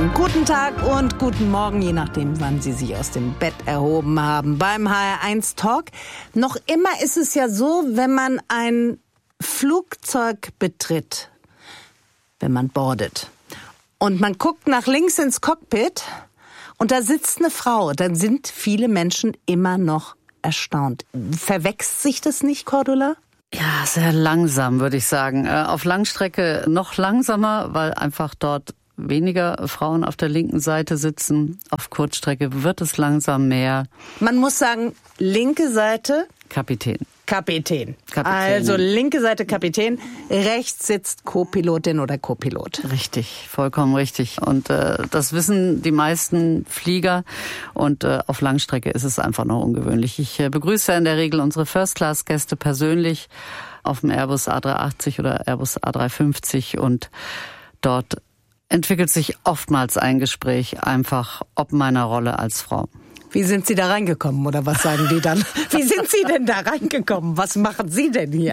Guten Tag und guten Morgen, je nachdem, wann Sie sich aus dem Bett erhoben haben. Beim HR1 Talk. Noch immer ist es ja so, wenn man ein Flugzeug betritt, wenn man boardet und man guckt nach links ins Cockpit und da sitzt eine Frau, dann sind viele Menschen immer noch erstaunt. Verwechselt sich das nicht, Cordula? Ja, sehr langsam, würde ich sagen. Auf Langstrecke noch langsamer, weil einfach dort weniger Frauen auf der linken Seite sitzen. Auf Kurzstrecke wird es langsam mehr. Man muss sagen, linke Seite Kapitän. Also linke Seite Kapitän, rechts sitzt Co-Pilotin oder Co-Pilot. Richtig, vollkommen richtig. Und das wissen die meisten Flieger. Und auf Langstrecke ist es einfach noch ungewöhnlich. Ich begrüße in der Regel unsere First-Class-Gäste persönlich auf dem Airbus A380 oder Airbus A350. Und dort entwickelt sich oftmals ein Gespräch einfach ob meiner Rolle als Frau. Wie sind Sie da reingekommen oder was sagen die dann? Wie sind Sie denn da reingekommen? Was machen Sie denn hier?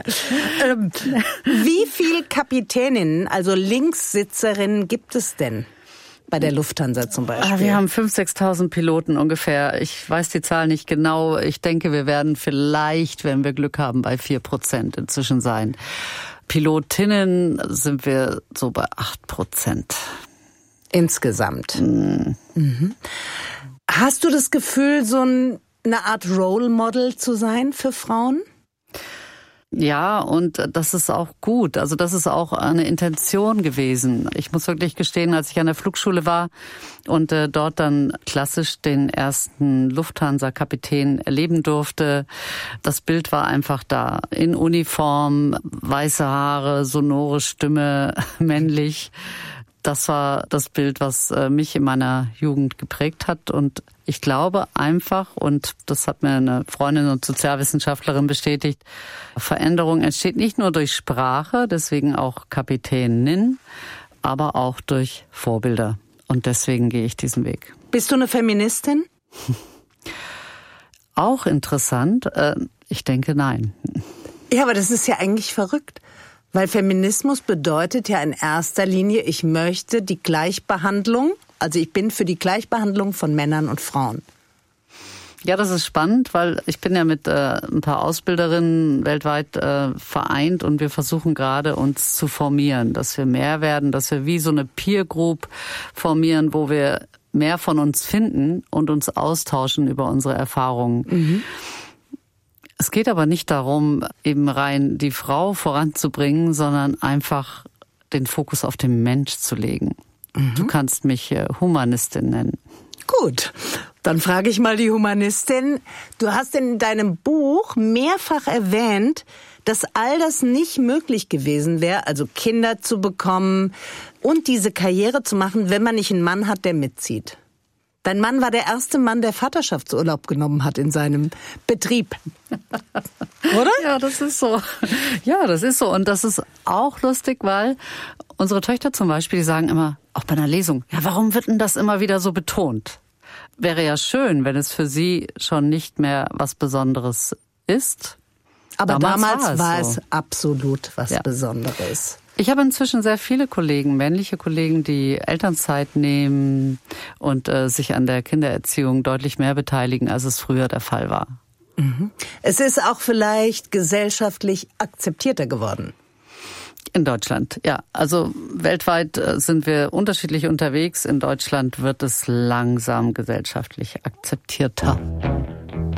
Wie viele Kapitäninnen, also Linkssitzerinnen gibt es denn bei der Lufthansa zum Beispiel? Wir haben 5.000, 6.000 Piloten ungefähr. Ich weiß die Zahl nicht genau. Ich denke, wir werden vielleicht, wenn wir Glück haben, bei 4% inzwischen sein. Pilotinnen sind wir so bei 8%. Insgesamt. Mhm. Hast du das Gefühl, so eine Art Role Model zu sein für Frauen? Ja, und das ist auch gut. Also das ist auch eine Intention gewesen. Ich muss wirklich gestehen, als ich an der Flugschule war und dort dann klassisch den ersten Lufthansa-Kapitän erleben durfte, das Bild war einfach da. In Uniform, weiße Haare, sonore Stimme, männlich. Das war das Bild, was mich in meiner Jugend geprägt hat. Und ich glaube einfach, und das hat mir eine Freundin und Sozialwissenschaftlerin bestätigt, Veränderung entsteht nicht nur durch Sprache, deswegen auch Kapitänin, aber auch durch Vorbilder. Und deswegen gehe ich diesen Weg. Bist du eine Feministin? Auch interessant. Ich denke, nein. Ja, aber das ist ja eigentlich verrückt. Weil Feminismus bedeutet ja in erster Linie, ich möchte die Gleichbehandlung, also ich bin für die Gleichbehandlung von Männern und Frauen. Ja, das ist spannend, weil ich bin ja mit ein paar Ausbilderinnen weltweit vereint und wir versuchen gerade uns zu formieren, dass wir mehr werden, dass wir wie so eine Peer Group formieren, wo wir mehr von uns finden und uns austauschen über unsere Erfahrungen. Mhm. Es geht aber nicht darum, eben rein die Frau voranzubringen, sondern einfach den Fokus auf den Mensch zu legen. Mhm. Du kannst mich Humanistin nennen. Gut, dann frage ich mal die Humanistin. Du hast in deinem Buch mehrfach erwähnt, dass all das nicht möglich gewesen wäre, also Kinder zu bekommen und diese Karriere zu machen, wenn man nicht einen Mann hat, der mitzieht. Dein Mann war der erste Mann, der Vaterschaftsurlaub genommen hat in seinem Betrieb. Oder? Ja, das ist so. Ja, das ist so. Und das ist auch lustig, weil unsere Töchter zum Beispiel, die sagen immer, auch bei einer Lesung, ja, warum wird denn das immer wieder so betont? Wäre ja schön, wenn es für sie schon nicht mehr was Besonderes ist. Aber damals war es absolut was Besonderes. Ich habe inzwischen sehr viele Kollegen, männliche Kollegen, die Elternzeit nehmen und sich an der Kindererziehung deutlich mehr beteiligen, als es früher der Fall war. Mhm. Es ist auch vielleicht gesellschaftlich akzeptierter geworden. In Deutschland, ja. Also weltweit sind wir unterschiedlich unterwegs. In Deutschland wird es langsam gesellschaftlich akzeptierter.